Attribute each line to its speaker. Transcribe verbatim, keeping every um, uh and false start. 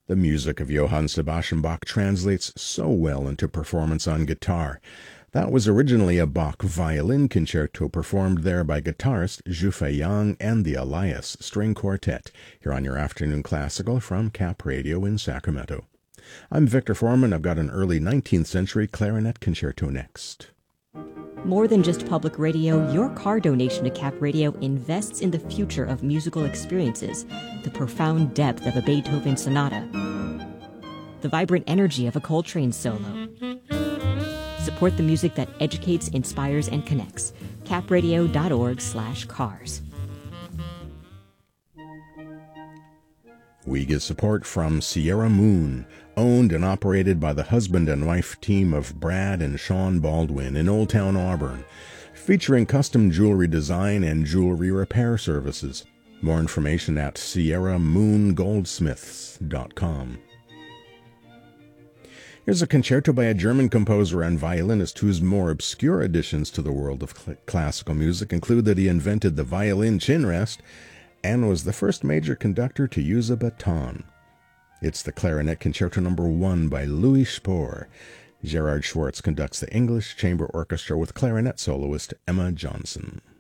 Speaker 1: The music of Johann Sebastian Bach translates so well into performance on guitar. That was originally a Bach violin concerto performed there by guitarist Zhufei Yang and the Elias String Quartet, here on your Afternoon Classical from Cap Radio in Sacramento. I'm Victor Foreman. I've got an early nineteenth century clarinet concerto next.
Speaker 2: More than just public radio, your car donation to Cap Radio invests in the future of musical experiences, the profound depth of a Beethoven sonata, the vibrant energy of a Coltrane solo. Support the music that educates, inspires, and connects. capradio.org slash cars.
Speaker 1: We get support from Sierra Moon, owned and operated by the husband and wife team of Brad and Sean Baldwin in Old Town Auburn, featuring custom jewelry design and jewelry repair services. More information at sierra moon goldsmiths dot com. Here's a concerto by a German composer and violinist whose more obscure additions to the world of cl- classical music include that he invented the violin chin rest and was the first major conductor to use a baton. It's the Clarinet Concerto Number One by Louis Spohr. Gerard Schwartz conducts the English Chamber Orchestra with clarinet soloist Emma Johnson.